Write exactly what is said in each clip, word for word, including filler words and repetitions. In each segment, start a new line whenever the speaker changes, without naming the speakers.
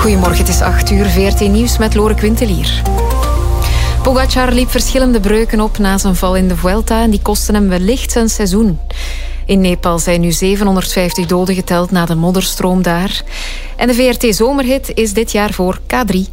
Goedemorgen, het is acht uur, V R T Nieuws met Lore Quintelier. Pogacar liep verschillende breuken op na zijn val in de Vuelta en die kosten hem wellicht zijn seizoen. In Nepal zijn nu zevenhonderdvijftig doden geteld na de modderstroom daar. En de V R T-zomerhit is dit jaar voor K drie.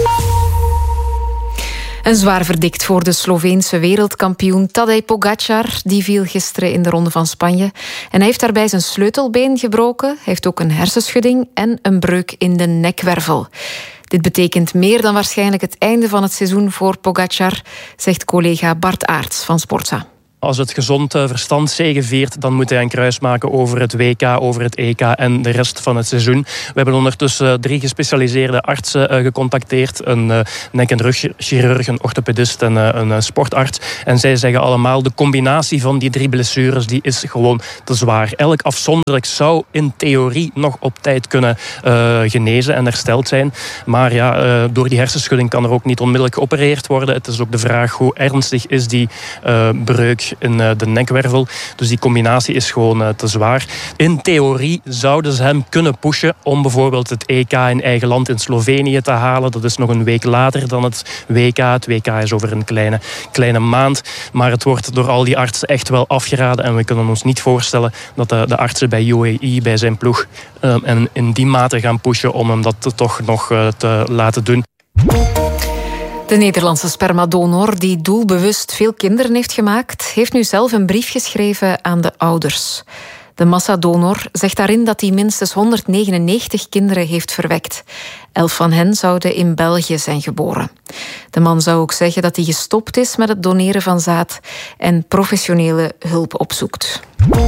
Een zwaar verdikt voor de Sloveense wereldkampioen Tadej Pogacar. Die viel gisteren in de Ronde van Spanje. En hij heeft daarbij zijn sleutelbeen gebroken. Hij heeft ook een hersenschudding en een breuk in de nekwervel. Dit betekent meer dan waarschijnlijk het einde van het seizoen voor Pogacar, zegt collega Bart Aerts van Sportza.
Als het gezond verstand zegeviert, dan moet hij een kruis maken over het W K, over het E K en de rest van het seizoen. We hebben ondertussen drie gespecialiseerde artsen gecontacteerd. Een nek- en rugchirurg, een orthopedist en een sportarts. En zij zeggen allemaal, de combinatie van die drie blessures die is gewoon te zwaar. Elk afzonderlijk zou in theorie nog op tijd kunnen uh, genezen en hersteld zijn. Maar ja, uh, door die hersenschudding kan er ook niet onmiddellijk geopereerd worden. Het is ook de vraag hoe ernstig is die uh, breuk in de nekwervel. Dus die combinatie is gewoon te zwaar. In theorie zouden ze hem kunnen pushen om bijvoorbeeld het E K in eigen land in Slovenië te halen. Dat is nog een week later dan het W K. Het W K is over een kleine, kleine maand. Maar het wordt door al die artsen echt wel afgeraden en we kunnen ons niet voorstellen dat de, de artsen bij U A E, bij zijn ploeg, um, en in die mate gaan pushen om hem dat toch nog uh, te laten doen.
De Nederlandse spermadonor, die doelbewust veel kinderen heeft gemaakt, heeft nu zelf een brief geschreven aan de ouders. De massadonor zegt daarin dat hij minstens honderdnegenennegentig kinderen heeft verwekt. Elf van hen zouden in België zijn geboren. De man zou ook zeggen dat hij gestopt is met het doneren van zaad en professionele hulp opzoekt.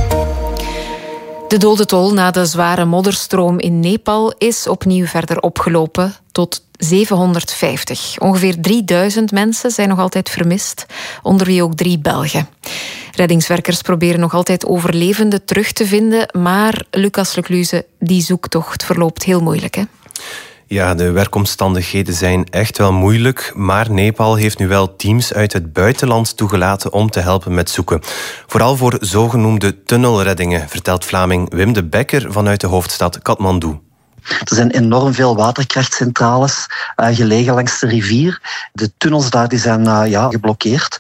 De dodentol na de zware modderstroom in Nepal is opnieuw verder opgelopen tot zevenhonderdvijftig. Ongeveer drieduizend mensen zijn nog altijd vermist, onder wie ook drie Belgen. Reddingswerkers proberen nog altijd overlevenden terug te vinden, maar Lucas Lecluze, die zoektocht verloopt heel moeilijk, hè?
Ja, de werkomstandigheden zijn echt wel moeilijk, maar Nepal heeft nu wel teams uit het buitenland toegelaten om te helpen met zoeken. Vooral voor zogenoemde tunnelreddingen, vertelt Vlaming Wim de Bekker vanuit de hoofdstad Kathmandu.
Er zijn enorm veel waterkrachtcentrales uh, gelegen langs de rivier. De tunnels daar die zijn uh, ja, geblokkeerd.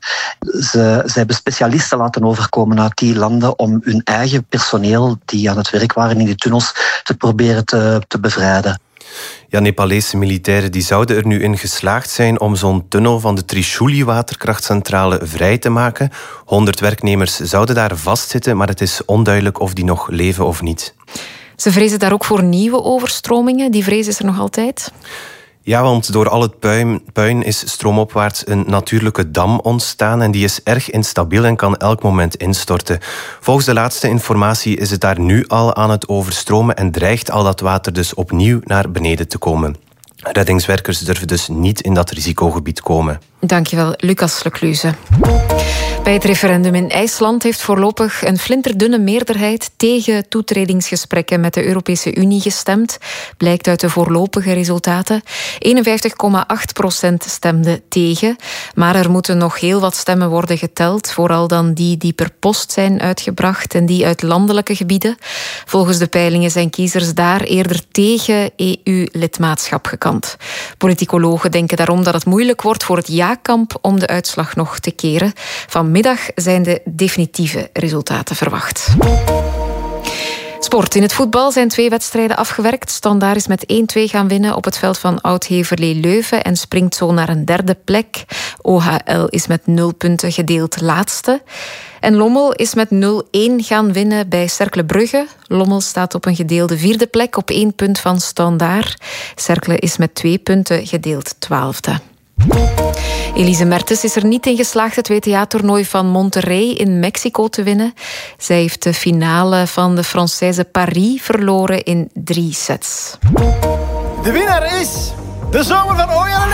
Ze, ze hebben specialisten laten overkomen uit die landen om hun eigen personeel die aan het werk waren in die tunnels te proberen te, te bevrijden.
Ja, Nepalese militairen die zouden er nu in geslaagd zijn om zo'n tunnel van de Trishuli-waterkrachtcentrale vrij te maken. honderd werknemers zouden daar vastzitten, maar het is onduidelijk of die nog leven of niet.
Ze vrezen daar ook voor nieuwe overstromingen. Die vrees is er nog altijd?
Ja, want door al het puin, puin is stroomopwaarts een natuurlijke dam ontstaan en die is erg instabiel en kan elk moment instorten. Volgens de laatste informatie is het daar nu al aan het overstromen en dreigt al dat water dus opnieuw naar beneden te komen. Reddingswerkers durven dus niet in dat risicogebied komen.
Dankjewel, Lucas Lecluze. Bij het referendum in IJsland heeft voorlopig een flinterdunne meerderheid tegen toetredingsgesprekken met de Europese Unie gestemd. Blijkt uit de voorlopige resultaten. eenenvijftig komma acht procent stemde tegen. Maar er moeten nog heel wat stemmen worden geteld. Vooral dan die die per post zijn uitgebracht en die uit landelijke gebieden. Volgens de peilingen zijn kiezers daar eerder tegen E U-lidmaatschap gekant. Politicologen denken daarom dat het moeilijk wordt voor het ja-kamp om de uitslag nog te keren. Vanmiddag zijn de definitieve resultaten verwacht. Sport. In het voetbal zijn twee wedstrijden afgewerkt. Standaard is met één-twee gaan winnen op het veld van Oud-Heverlee Leuven en springt zo naar een derde plek. O H L is met nul punten gedeeld laatste. En Lommel is met nul-één gaan winnen bij Cercle Brugge. Lommel staat op een gedeelde vierde plek op één punt van Standaard. Cercle is met twee punten gedeeld twaalfde. Elise Mertens is er niet in geslaagd het W T A-toernooi van Monterrey in Mexico te winnen. Zij heeft de finale van de Française Paris verloren in drie sets.
De winnaar is de zomer van Ooyen.